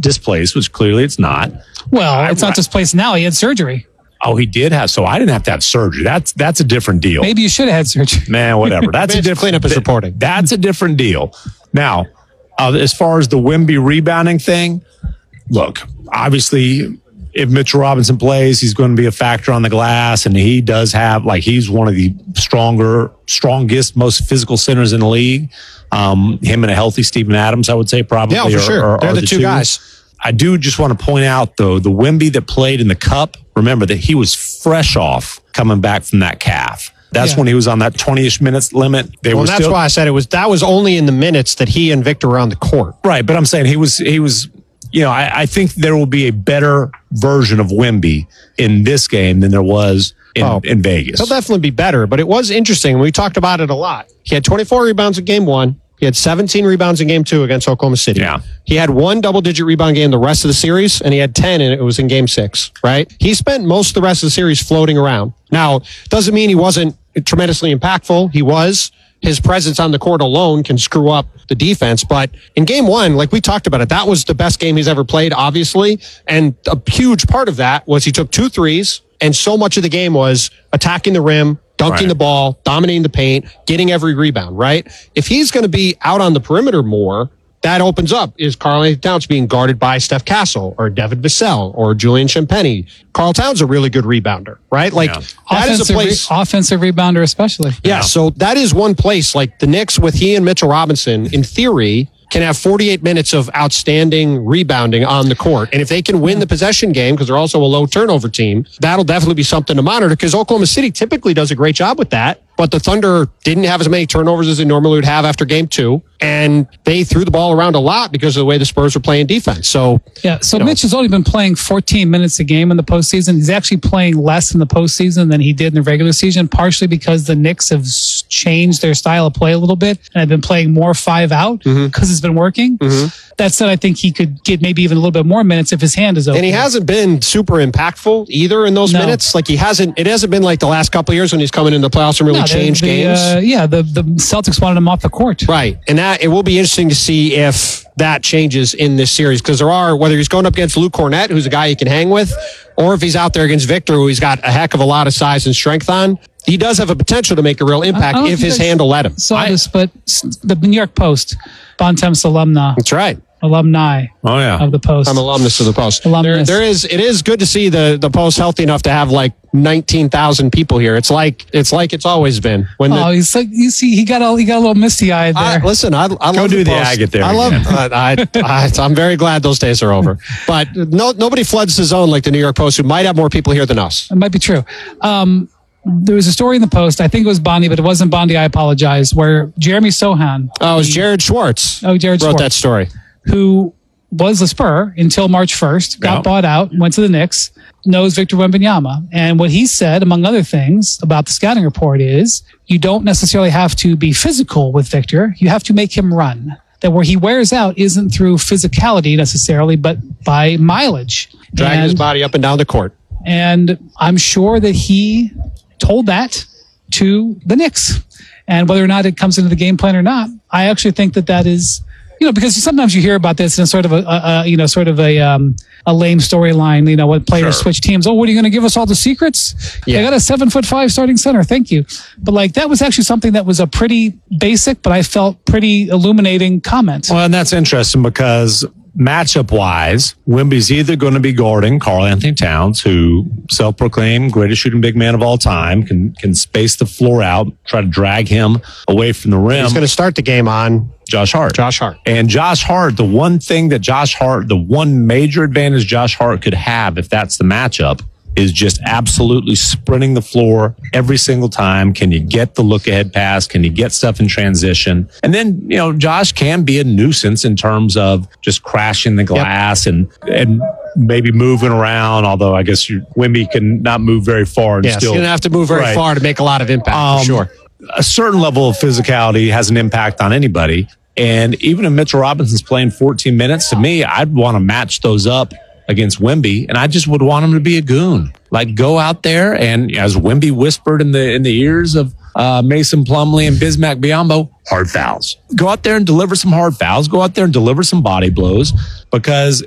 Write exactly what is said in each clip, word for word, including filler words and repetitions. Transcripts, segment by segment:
displaced, which clearly it's not. Well, it's not displaced now. He had surgery. Oh, he did have, so I didn't have to have surgery. That's that's a different deal. Maybe you should have had surgery. Man, whatever. That's a different cleanup is reporting. That's a different deal. Now, uh, as far as the Wemby rebounding thing, look, obviously, if Mitchell Robinson plays, he's going to be a factor on the glass, and he does have, like, he's one of the stronger, strongest, most physical centers in the league. Um, him and a healthy Steven Adams, I would say, probably. Yeah, for are, sure. Are, They're are the, the two, two guys. I do just want to point out, though, the Wemby that played in the Cup, remember that he was fresh off coming back from that calf. That's yeah. when he was on that twenty-ish minutes limit. They well, were that's still, why I said it was. That was only in the minutes that he and Victor were on the court. Right, but I'm saying he was. He was. You know, I, I think there will be a better version of Wemby in this game than there was in, oh, in Vegas. He'll definitely be better. But it was interesting. We talked about it a lot. He had twenty-four rebounds in game one. He had seventeen rebounds in game two against Oklahoma City. Yeah. He had one double-digit rebound game the rest of the series, and he had ten, and it was in game six, right? He spent most of the rest of the series floating around. Now, doesn't mean he wasn't tremendously impactful. He was. His presence on the court alone can screw up the defense. But in game one, like we talked about it, that was the best game he's ever played, obviously. And a huge part of that was he took two threes, and so much of the game was attacking the rim, dunking right. the ball, dominating the paint, getting every rebound, right? If he's going to be out on the perimeter more, that opens up. Is Karl-Anthony Towns being guarded by Steph Castle or Devin Vassell or Julian Champagnie? Karl Towns a really good rebounder, right? Like yeah. that offensive is a place. Re- offensive rebounder, especially. Yeah, yeah. So that is one place. Like the Knicks with he and Mitchell Robinson, in theory, can have forty-eight minutes of outstanding rebounding on the court. And if they can win the possession game, because they're also a low turnover team, that'll definitely be something to monitor, because Oklahoma City typically does a great job with that. But the Thunder didn't have as many turnovers as they normally would have after game two. And they threw the ball around a lot because of the way the Spurs were playing defense. So, yeah, so you know. Mitch has only been playing fourteen minutes a game in the postseason. He's actually playing less in the postseason than he did in the regular season, partially because the Knicks have changed their style of play a little bit and have been playing more five out because mm-hmm. it's been working. Mm-hmm. That said, I think he could get maybe even a little bit more minutes if his hand is open. And he hasn't been super impactful either in those no. minutes. Like he hasn't, it hasn't been like the last couple of years when he's coming into the playoffs and really no, changed the, games. Uh, yeah, the, the Celtics wanted him off the court. Right. And that it will be interesting to see if that changes in this series, because there are, whether he's going up against Luke Cornett, who's a guy he can hang with, or if he's out there against Victor, who he's got a heck of a lot of size and strength on, he does have a potential to make a real impact if his hand will let him. Saw I, this, but the New York Post, Bontemps alumni. That's right. Alumni oh, yeah. of the Post. I'm alumnus of the Post. Alumnus. There, there is, it is good to see the, the Post healthy enough to have like nineteen thousand people here. It's like, it's like it's always been. When oh, the, he's like, you see, he got a, he got a little misty eyed there. I, listen, I, I love Go do the, the Post. agate there. I love, uh, I, I, I'm very glad those days are over. But no, nobody floods the zone like the New York Post, who might have more people here than us. It might be true. Um, there was a story in the Post, I think it was Bondi, but it wasn't Bondi, I apologize, where Jeremy Sohan. Oh, it was Jared Schwartz. Oh, Jared wrote Schwartz. that story. Who was a Spur until March first, got Yep. bought out, went to the Knicks, knows Victor Wembanyama. And what he said, among other things, about the scouting report is you don't necessarily have to be physical with Victor. You have to make him run. That where he wears out isn't through physicality necessarily, but by mileage. Dragging and, his body up and down the court. And I'm sure that he told that to the Knicks. And whether or not it comes into the game plan or not, I actually think that that is... You know, because sometimes you hear about this in sort of a, a, a you know, sort of a um, a lame storyline. You know, when players Sure. switch teams. Oh, what are you going to give us all the secrets? Yeah. They got a seven foot five starting center. Thank you. But like that was actually something that was a pretty basic, but I felt pretty illuminating comment. Well, and that's interesting because matchup wise, Wemby's either going to be guarding Karl-Anthony Towns, who self-proclaimed greatest shooting big man of all time, can can space the floor out, try to drag him away from the rim. He's going to start the game on Josh Hart. Josh Hart. And Josh Hart, the one thing that Josh Hart, the one major advantage Josh Hart could have if that's the matchup, is just absolutely sprinting the floor every single time. Can you get the look ahead pass? Can you get stuff in transition? And then, you know, Josh can be a nuisance in terms of just crashing the glass yep. and, and maybe moving around. Although I guess you, Wemby can not move very far. And yes, still, you don't have to move very right. far to make a lot of impact, um, for sure. A certain level of physicality has an impact on anybody. And even if Mitchell Robinson's playing fourteen minutes, to me, I'd want to match those up against Wemby, and I just would want him to be a goon. Like, go out there and, as Wemby whispered in the in the ears of uh, Mason Plumlee and Bismack Biyombo, hard fouls. Go out there and deliver some hard fouls. Go out there and deliver some body blows, because if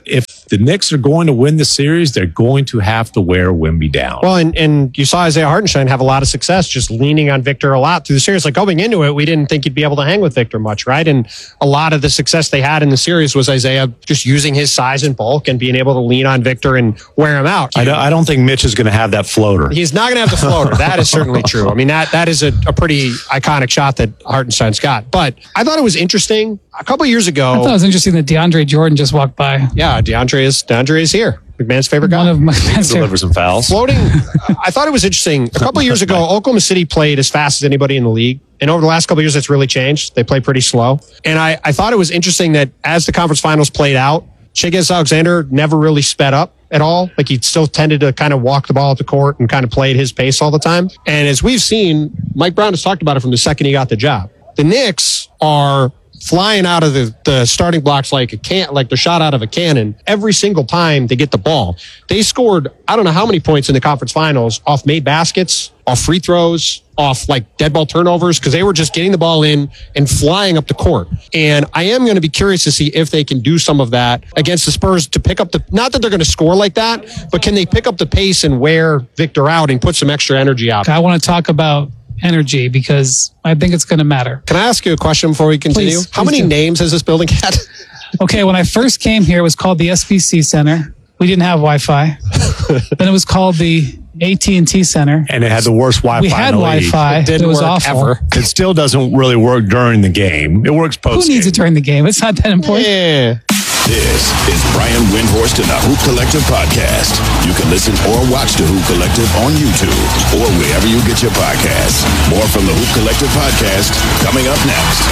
The Knicks are going to win the series. They're going to have to wear Wemby down. Well, and, and you saw Isaiah Hartenstein have a lot of success just leaning on Victor a lot through the series. Like going into it, we didn't think he'd be able to hang with Victor much, right? And a lot of the success they had in the series was Isaiah just using his size and bulk and being able to lean on Victor and wear him out. I don't, I don't think Mitch is going to have that floater. He's not going to have the floater. That is certainly true. I mean, that that is a, a pretty iconic shot that Hartenstein's got. But I thought it was interesting. A couple of years ago, I thought it was interesting that DeAndre Jordan just walked by. Yeah, DeAndre is DeAndre is here. McMahon's favorite guy. One of my fans Deliver some fouls. Floating. I thought it was interesting. A couple of years ago, Oklahoma City played as fast as anybody in the league. And over the last couple of years, it's really changed. They play pretty slow. And I, I thought it was interesting that as the conference finals played out, Shai Gilgeous-Alexander never really sped up at all. Like he still tended to kind of walk the ball at the court and kind of play at his pace all the time. And as we've seen, Mike Brown has talked about it from the second he got the job. The Knicks are flying out of the, the starting blocks like a can, like they're shot out of a cannon every single time they get the ball. They scored, I don't know how many points in the conference finals off made baskets, off free throws, off like dead ball turnovers, because they were just getting the ball in and flying up the court. And I am going to be curious to see if they can do some of that against the Spurs to pick up the, not that they're going to score like that, but can they pick up the pace and wear Victor out and put some extra energy out? I want to talk about energy because I think it's going to matter. Can I ask you a question before we continue? Please, How please many do. names has this building had? Okay, when I first came here, it was called the S B C Center. We didn't have Wi-Fi. Then it was called the A T and T Center. And it had the worst Wi-Fi We had in the league. Wi-Fi. It It, didn't was work awful. ever. It still doesn't really work during the game. It works Who post. needs it during the game? It's not that important. Yeah. This is Brian Windhorst and the Hoop Collective podcast. You can listen or watch the Hoop Collective on YouTube or wherever you get your podcasts. More from the Hoop Collective podcast coming up next.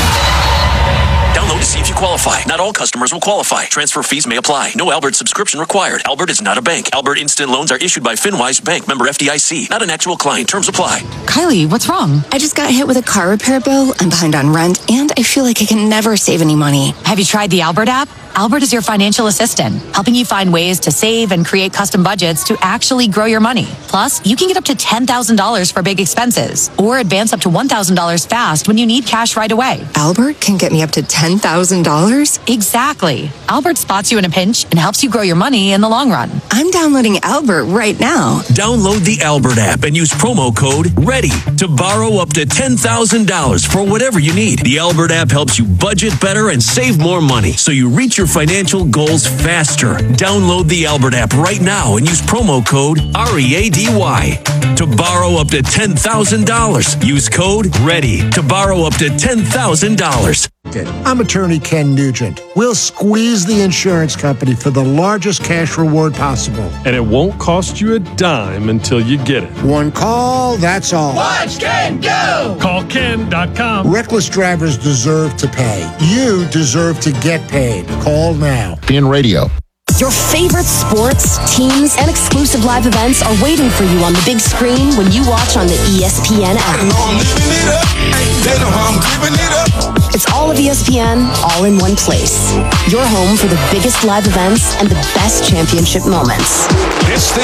Download to see if you qualify. Not all customers will qualify. Transfer fees may apply. No Albert subscription required. Albert is not a bank. Albert Instant Loans are issued by FinWise Bank, member F D I C. Not an actual client. Terms apply. Kylie, what's wrong? I just got hit with a car repair bill. I'm behind on rent, and I feel like I can never save any money. Have you tried the Albert app? Albert is your financial assistant, helping you find ways to save and create custom budgets to actually grow your money. Plus, you can get up to ten thousand dollars for big expenses or advance up to one thousand dollars fast when you need cash right away. Albert can get me up to ten thousand dollars? Exactly. Albert spots you in a pinch and helps you grow your money in the long run. I'm downloading Albert right now. Download the Albert app and use promo code READY to borrow up to ten thousand dollars for whatever you need. The Albert app helps you budget better and save more money so you reach your financial goals faster. Download the Albert app right now and use promo code R E A D Y to borrow up to ten thousand dollars. Use code READY to borrow up to ten thousand dollars. I'm attorney Ken Nugent. We'll squeeze the insurance company for the largest cash reward possible. And it won't cost you a dime until you get it. One call, that's all. Watch Ken go! Call Ken dot com. Reckless drivers deserve to pay. You deserve to get paid. Call now. In radio. Your favorite sports, teams, and exclusive live events are waiting for you on the big screen when you watch on the E S P N app. It's all of E S P N, all in one place. Your home for the biggest live events and the best championship moments. It's the